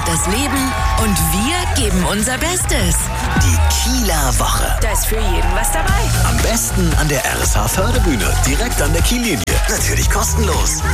das Leben und wir geben unser Bestes. Die Kieler Woche. Da ist für jeden was dabei. Am besten an der RSH Förderbühne, direkt an der Kiellinie. Natürlich kostenlos.